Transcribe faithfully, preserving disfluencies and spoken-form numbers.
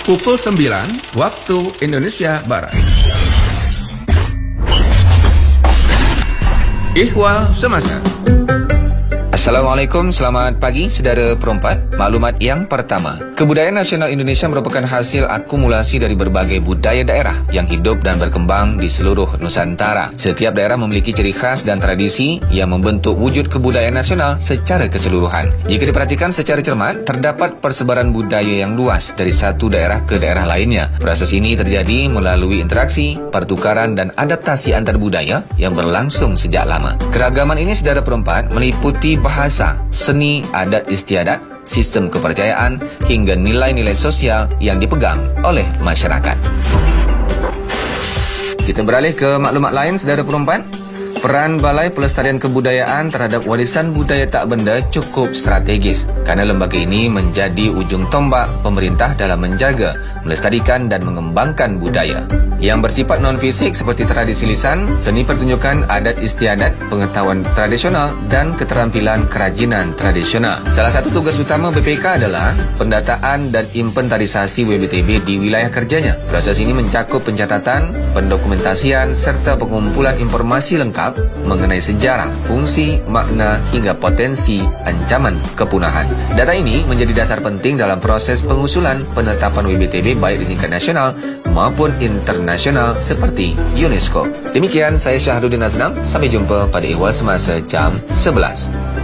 pukul sembilan waktu Indonesia Barat. Ihwal Semasa. Assalamualaikum, selamat pagi saudara perempat. Maklumat yang pertama, kebudayaan nasional Indonesia merupakan hasil akumulasi dari berbagai budaya daerah yang hidup dan berkembang di seluruh Nusantara. Setiap daerah memiliki ciri khas dan tradisi yang membentuk wujud kebudayaan nasional secara keseluruhan. Jika diperhatikan secara cermat, terdapat persebaran budaya yang luas dari satu daerah ke daerah lainnya. Proses ini terjadi melalui interaksi, pertukaran dan adaptasi antar budaya yang berlangsung sejak lama. Keragaman ini saudara perempat meliputi bahasa, seni, adat istiadat, sistem kepercayaan, hingga nilai-nilai sosial yang dipegang oleh masyarakat. Kita beralih ke maklumat lain, saudara perempat. Peran Balai Pelestarian Kebudayaan terhadap warisan budaya tak benda cukup strategis kerana lembaga ini menjadi ujung tombak pemerintah dalam menjaga, melestarikan dan mengembangkan budaya yang bersifat non-fisik seperti tradisi lisan, seni pertunjukan, adat istiadat, pengetahuan tradisional dan keterampilan kerajinan tradisional. Salah satu tugas utama B P K adalah pendataan dan inventarisasi W B T B di wilayah kerjanya. Proses ini mencakup pencatatan, pendokumentasian serta pengumpulan informasi lengkap mengenai sejarah, fungsi, makna hingga potensi ancaman kepunahan. Data ini menjadi dasar penting dalam proses pengusulan penetapan W B T B baik di tingkat nasional maupun internasional seperti UNESCO. Demikian, saya Syahrudin Aznam. Sampai jumpa pada Ihwal Semasa jam sebelas.